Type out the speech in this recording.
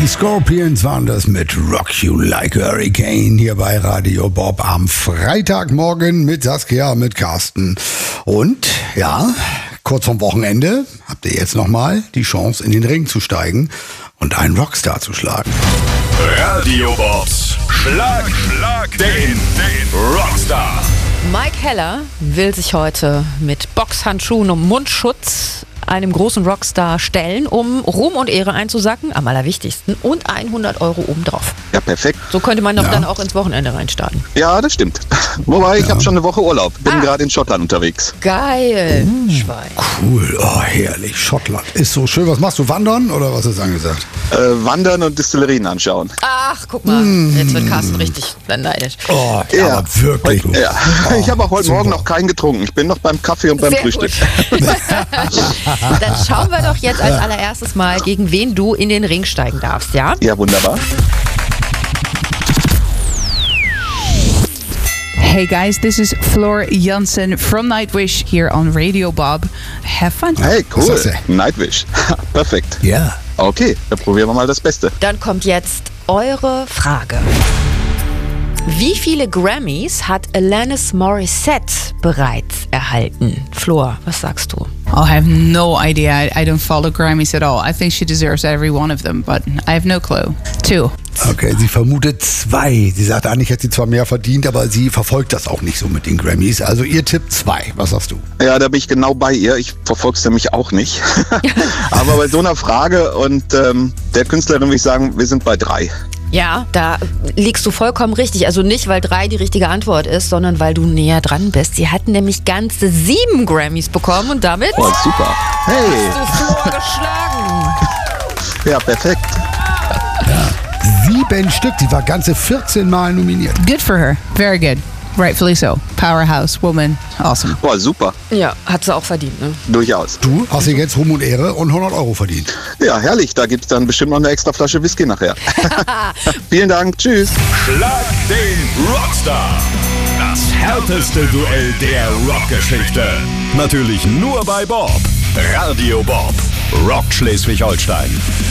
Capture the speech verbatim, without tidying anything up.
Die Scorpions waren das mit Rock You Like a Hurricane hier bei Radio Bob am Freitagmorgen mit Saskia, mit Carsten. Und ja, kurz vorm Wochenende habt ihr jetzt nochmal die Chance, in den Ring zu steigen und einen Rockstar zu schlagen. Radio Bobs Schlag, Schlag den, den Rockstar. Mike Heller will sich heute mit Boxhandschuhen und Mundschutz einem großen Rockstar stellen, um Ruhm und Ehre einzusacken, am allerwichtigsten, und hundert Euro obendrauf. Ja, perfekt. So könnte man doch Ja. dann auch ins Wochenende reinstarten. Ja, das stimmt. Wobei, ich Ja. habe schon eine Woche Urlaub. Bin Ah. gerade in Schottland unterwegs. Geil, Schwein. Cool, oh herrlich, Schottland ist so schön. Was machst du, wandern oder was ist angesagt? Äh, wandern und Distillerien anschauen. Ach, guck mal, jetzt wird Carsten richtig neidisch. Oh, ja, Ja. aber wirklich gut. Ja, Oh, ich habe auch heute super. Morgen noch keinen getrunken. Ich bin noch beim Kaffee und beim Sehr Frühstück. gut. Dann schauen wir doch jetzt als allererstes mal, gegen wen du in den Ring steigen darfst, ja? Ja, wunderbar. Hey guys, this is Floor Jansen from Nightwish here on Radio Bob. Have fun. Hey, Was cool. ist das Nightwish. Perfekt. Ja. Okay, dann probieren wir mal das Beste. Dann kommt jetzt eure Frage. Wie viele Grammys hat Alanis Morissette bereits erhalten? Flor, was sagst du? I have no idea. I, I don't follow Grammys at all. I think she deserves every one of them, but I have no clue. Two. Okay, sie vermutet zwei. Sie sagt, eigentlich hätte sie zwar mehr verdient, aber sie verfolgt das auch nicht so mit den Grammys. Also ihr Tipp zwei. Was sagst du? Ja, da bin ich genau bei ihr. Ich verfolge es nämlich auch nicht. Aber bei so einer Frage und ähm, der Künstlerin würde ich sagen, wir sind bei drei. Ja, da liegst du vollkommen richtig. Also nicht, weil drei die richtige Antwort ist, sondern weil du näher dran bist. Sie hatten nämlich ganze sieben Grammys bekommen und damit Oh, super. Hey, hast du Flor geschlagen. ja, perfekt. Sieben Stück. Sie war ganze vierzehn Mal nominiert. Good for her. Very good. Rightfully so. Powerhouse, woman. Awesome. Boah, super. Ja, hat sie auch verdient, ne? Durchaus. Du hast dir jetzt Ruhm und Ehre und hundert Euro verdient. Ja, herrlich. Da gibt es dann bestimmt noch eine extra Flasche Whisky nachher. Vielen Dank. Tschüss. Schlag den Rockstar. Das härteste Duell der Rockgeschichte. Natürlich nur bei Bob. Radio Bob. Rock Schleswig-Holstein.